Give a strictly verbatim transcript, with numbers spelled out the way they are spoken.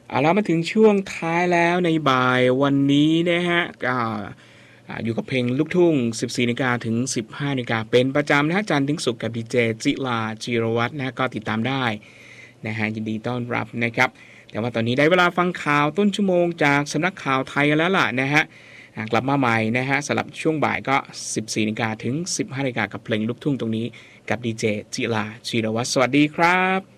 เอาละมาถึงช่วงท้ายแล้วในบ่ายวันนี้นะฮะก็อ่าอยู่กับเพลงลูกทุ่งสิบสี่นาฬิกาถึงสิบห้านาฬิกาเป็นประจำนะฮะจันทร์ถึงศุกร์กับดีเจจิลาจิรวัฒน์นะฮะก็ติดตามได้นะฮะยินดีต้อนรับนะครับแต่ว่าตอนนี้ได้เวลาฟังข่าวต้นชั่วโมงจากสำนักข่าวไทยกันแล้วล่ะนะฮะอ่ากลับมาใหม่นะฮะสำหรับช่วงบ่ายก็สิบสี่นาฬิกาถึงสิบห้านาฬิกากับเพลงลูกทุ่งตรงนี้กับดีเจจิลาจิรวัฒน์สวัสดีครับ